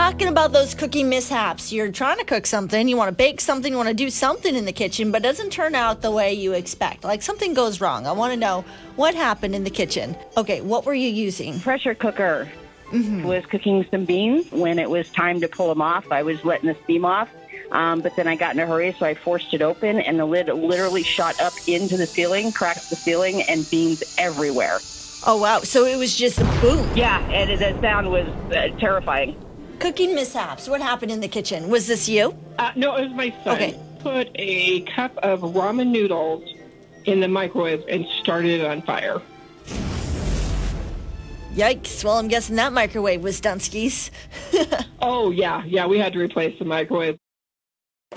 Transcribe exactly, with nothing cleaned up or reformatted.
talking about those cooking mishaps. You're trying to cook something, you want to bake something, you want to do something in the kitchen, but it doesn't turn out the way you expect. Like something goes wrong. I want to know what happened in the kitchen. Okay, what were you using? Pressure cooker. Mm-hmm. Was cooking some beans. When it was time to pull them off, I was letting the steam off. Um, but then I got in a hurry, so I forced it open, and the lid literally shot up into the ceiling, cracked the ceiling, and beans everywhere. Oh, wow. So it was just a boom. Yeah, and the sound was uh, terrifying. Cooking mishaps. What happened in the kitchen? Was this you? Uh, no, it was my son. Okay. Put a cup of ramen noodles in the microwave and started it on fire. Yikes. Well, I'm guessing that microwave was Dunskies. Oh, yeah. Yeah, we had to replace the microwave.